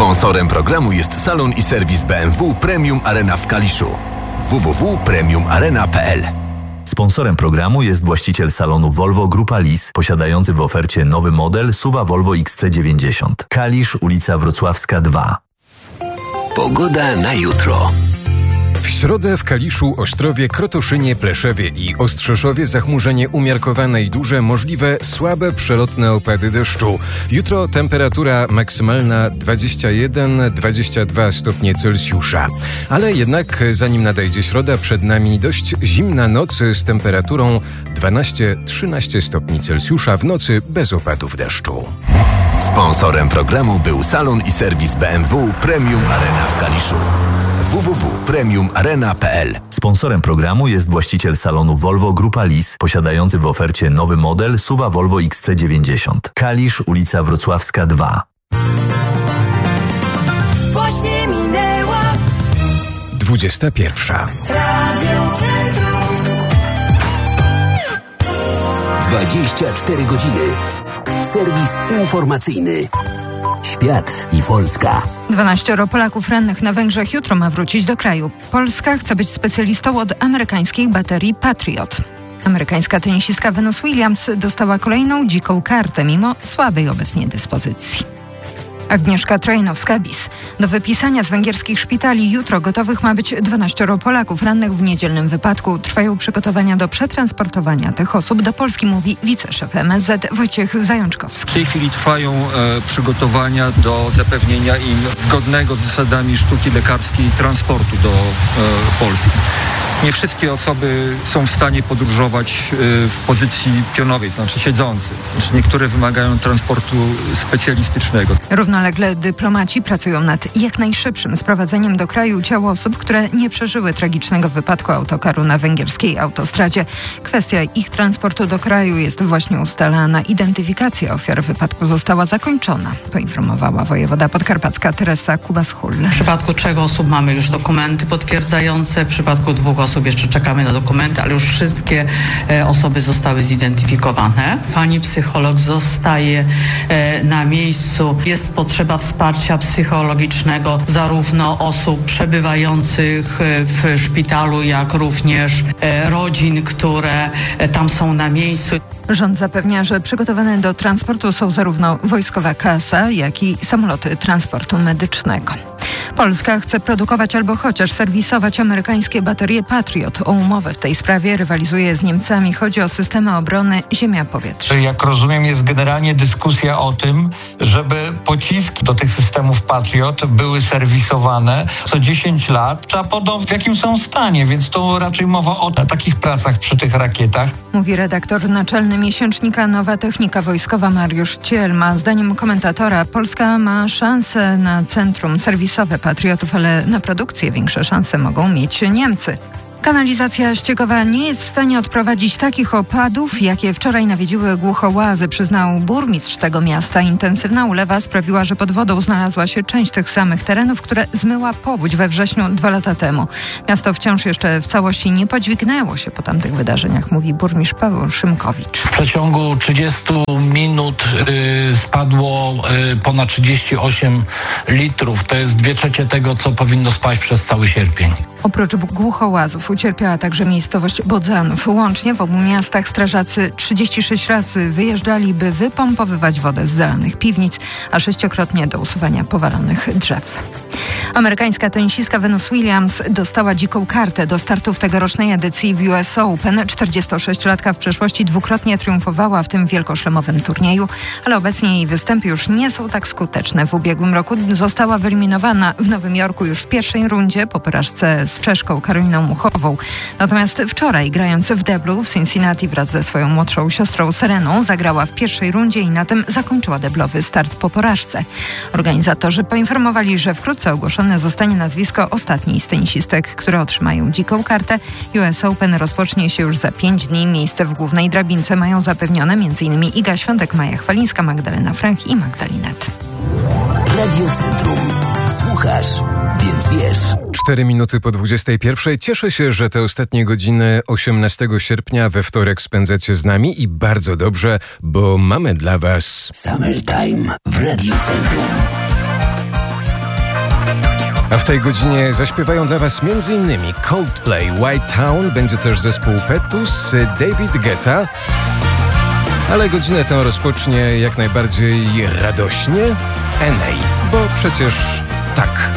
Sponsorem programu jest salon i serwis BMW Premium Arena w Kaliszu. www.premiumarena.pl. Sponsorem programu jest właściciel salonu Volvo Grupa Lis, posiadający w ofercie nowy model SUV Volvo XC90. Kalisz, ulica Wrocławska 2. Pogoda na jutro. W środę w Kaliszu, Ostrowie, Krotoszynie, Pleszewie i Ostrzeszowie zachmurzenie umiarkowane i duże, możliwe słabe przelotne opady deszczu. Jutro temperatura maksymalna 21-22 stopnie Celsjusza. Ale jednak zanim nadejdzie środa, przed nami dość zimna noc z temperaturą 12-13 stopni Celsjusza, w nocy bez opadów deszczu. Sponsorem programu był salon i serwis BMW Premium Arena w Kaliszu. www.premiumarena.pl. Sponsorem programu jest właściciel salonu Volvo Grupa Lis, posiadający w ofercie nowy model SUV Volvo XC90. Kalisz, ulica Wrocławska 2. Właśnie minęła 21. Radio Centrum. 24 godziny. Serwis informacyjny. Świat i Polska. 12 Polaków rannych na Węgrzech jutro ma wrócić do kraju. Polska chce być specjalistą od amerykańskich baterii Patriot. Amerykańska tenisistka Venus Williams dostała kolejną dziką kartę mimo słabej obecnie dyspozycji. Agnieszka Trojnowska-Bis. Do wypisania z węgierskich szpitali jutro gotowych ma być 12 Polaków rannych w niedzielnym wypadku. Trwają przygotowania do przetransportowania tych osób do Polski, mówi wiceszef MSZ Wojciech Zajączkowski. W tej chwili trwają przygotowania do zapewnienia im zgodnego z zasadami sztuki lekarskiej transportu do Polski. Nie wszystkie osoby są w stanie podróżować w pozycji pionowej, znaczy siedzący. Niektóre wymagają transportu specjalistycznego. Równolegle dyplomaci pracują nad jak najszybszym sprowadzeniem do kraju ciał osób, które nie przeżyły tragicznego wypadku autokaru na węgierskiej autostradzie. Kwestia ich transportu do kraju jest właśnie ustalana. Identyfikacja ofiar wypadku została zakończona, poinformowała wojewoda podkarpacka Teresa Kubas-Hull. W przypadku 3 osób mamy już dokumenty potwierdzające, w przypadku 2 osób jeszcze czekamy na dokumenty, ale już wszystkie osoby zostały zidentyfikowane. Pani psycholog zostaje na miejscu. Jest potrzeba wsparcia psychologicznego zarówno osób przebywających w szpitalu, jak również rodzin, które tam są na miejscu. Rząd zapewnia, że przygotowane do transportu są zarówno wojskowa kasa, jak i samoloty transportu medycznego. Polska chce produkować albo chociaż serwisować amerykańskie baterie Patriot. O umowę w tej sprawie rywalizuje z Niemcami. Chodzi o systemy obrony ziemia-powietrze. Jak rozumiem, jest generalnie dyskusja o tym, żeby pociski do tych systemów Patriot były serwisowane co 10 lat. Trzeba podać, w jakim są stanie, więc to raczej mowa o takich pracach przy tych rakietach. Mówi redaktor naczelny miesięcznika Nowa Technika Wojskowa Mariusz Cielma. Zdaniem komentatora Polska ma szansę na centrum serwisowe Patriotów, ale na produkcję większe szanse mogą mieć Niemcy. Kanalizacja ściekowa nie jest w stanie odprowadzić takich opadów, jakie wczoraj nawiedziły Głuchołazy, przyznał burmistrz tego miasta. Intensywna ulewa sprawiła, że pod wodą znalazła się część tych samych terenów, które zmyła powódź we wrześniu 2 lata temu. Miasto wciąż jeszcze w całości nie podźwignęło się po tamtych wydarzeniach, mówi burmistrz Paweł Szymkowicz. W przeciągu 30 minut spadło ponad 38 litrów. To jest 2/3 tego, co powinno spaść przez cały sierpień. Oprócz Głuchołazów ucierpiała także miejscowość Bodzanów. Łącznie w obu miastach strażacy 36 razy wyjeżdżali, by wypompowywać wodę z zalanych piwnic, a 6-krotnie do usuwania powalonych drzew. Amerykańska tenisistka Venus Williams dostała dziką kartę do startu w tegorocznej edycji w US Open. 46-latka w przeszłości 2-krotnie triumfowała w tym wielkoszlemowym turnieju, ale obecnie jej występy już nie są tak skuteczne. W ubiegłym roku została wyeliminowana w Nowym Jorku już w pierwszej rundzie po porażce z Czeszką Karoliną Muchową. Natomiast wczoraj, grając w deblu w Cincinnati wraz ze swoją młodszą siostrą Sereną, zagrała w pierwszej rundzie i na tym zakończyła deblowy start po porażce. Organizatorzy poinformowali, że wkrótce ogłoszone zostanie nazwisko ostatniej z tenisistek, które otrzymają dziką kartę. US Open rozpocznie się już za 5 dni. Miejsce w głównej drabince mają zapewnione m.in. Iga Świątek, Maja Chwalińska, Magdalena Fręch i Magdalinet. Radio Centrum. Słuchasz, więc wiesz. 4 minuty po 21. Cieszę się, że te ostatnie godziny 18 sierpnia we wtorek spędzacie z nami i bardzo dobrze, bo mamy dla Was Summertime w Radio Centrum. A w tej godzinie zaśpiewają dla Was m.in. Coldplay, White Town, będzie też zespół Petus, David Guetta. Ale godzinę tę rozpocznie jak najbardziej radośnie Enei, bo przecież tak